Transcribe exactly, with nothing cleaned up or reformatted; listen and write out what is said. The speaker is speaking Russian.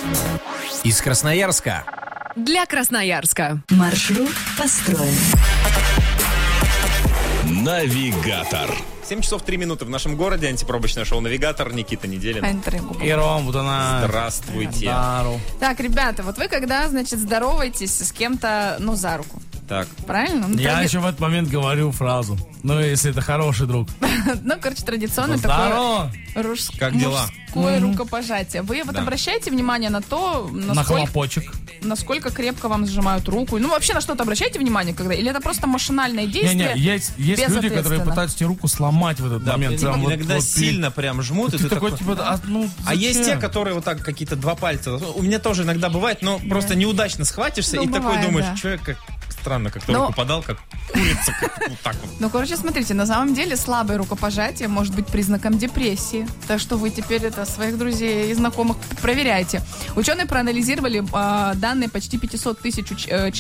Из Красноярска. Для Красноярска. Маршрут построен. Навигатор. семь часов три минуты в нашем городе. Антипробочное шоу «Навигатор». Никита Неделин. И Ром Будана. Здравствуйте. Дару. Так, ребята, вот вы когда, значит, здороваетесь с кем-то, ну, за руку. Так. Правильно? Ну, Я тради- еще в этот момент говорю фразу. Ну, если это хороший друг. Ну, короче, традиционно Ну, такое здорово. руж- Как дела? мужское рукопожатие. Вы вот Да. обращаете внимание на то, На насколько, хлопочек. насколько крепко вам сжимают руку? Ну, вообще на что-то обращаете внимание, когда? Или это просто машинальное действие? Не-не, есть, есть люди, которые безответственно? пытаются тебе руку сломать в этот Да, момент. Прям вот- иногда вот сильно прям жмут, ты, и ты, ты такой, такой... типа, а, ну, А есть те, зачем? которые вот так какие-то два пальца. У меня тоже иногда бывает, но просто неудачно схватишься Ну, и такой бывает, думаешь, да. человек как странно, как-то Но- руку подал, как курица, как вот так вот. Ну, короче, смотрите, на самом деле слабое рукопожатие может быть признаком депрессии. Так что вы теперь это своих друзей и знакомых проверяйте. Ученые проанализировали а, данные почти пятьсот тысяч уч- э,